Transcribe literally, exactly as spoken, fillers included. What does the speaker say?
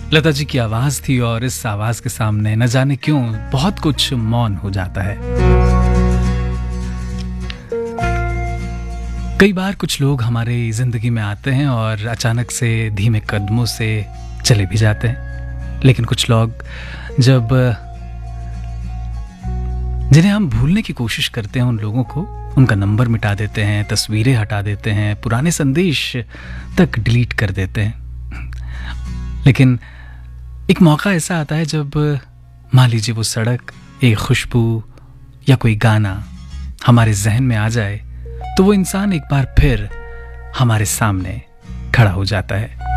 लता जी की आवाज थी और इस आवाज के सामने न जाने क्यों बहुत कुछ मौन हो जाता है। कई बार कुछ लोग हमारी जिंदगी में आते हैं और अचानक से धीमे कदमों से चले भी जाते हैं, लेकिन कुछ लोग जब जिन्हें हम भूलने की कोशिश करते हैं उन लोगों को, उनका नंबर मिटा देते हैं, तस्वीरें हटा देते हैं, पुराने संदेश तक डिलीट कर देते हैं। लेकिन एक मौका ऐसा आता है जब मान लीजिए वो सड़क, एक खुशबू या कोई गाना हमारे जहन में आ जाए तो वो इंसान एक बार फिर हमारे सामने खड़ा हो जाता है।